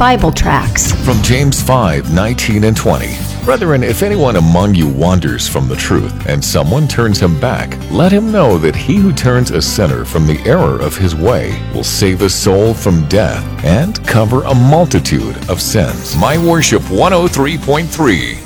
Bible tracts. From James 5:19 and 20. Brethren, if anyone among you wanders from the truth, and someone turns him back, let him know that he who turns a sinner from the error of his way will save a soul from death and cover a multitude of sins. My Worship 103.3.